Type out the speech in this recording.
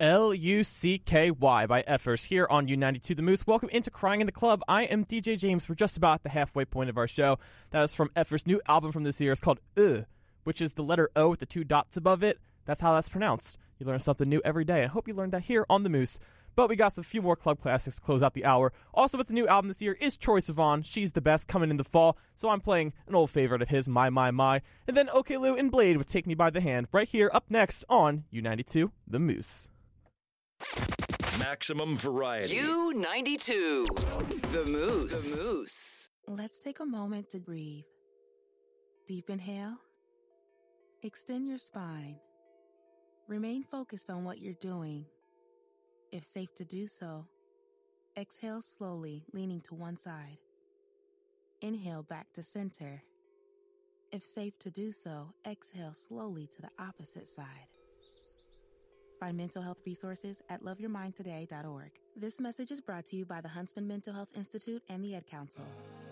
L-U-C-K-Y by Effers here on U92 The Moose. Welcome into Crying in the Club. I am DJ James. We're just about at the halfway point of our show. That is from Effers' new album from this year. It's called which is the letter O with the two dots above it. That's how that's pronounced. You learn something new every day. I hope you learned that here on The Moose. But we got some few more club classics to close out the hour. Also with the new album this year is Troye Sivan. She's the Best, coming in the fall. So I'm playing an old favorite of his, My. And then OK Lou and Blade with Take Me By the Hand right here up next on U92 The Moose. Maximum variety. U92 The Moose. The Moose. Let's take a moment to breathe. Deep inhale. Extend your spine. Remain focused on what you're doing. If safe to do so, exhale slowly, leaning to one side. Inhale back to center. If safe to do so, exhale slowly to the opposite side. Find mental health resources at loveyourmindtoday.org. This message is brought to you by the Huntsman Mental Health Institute and the Ad Council.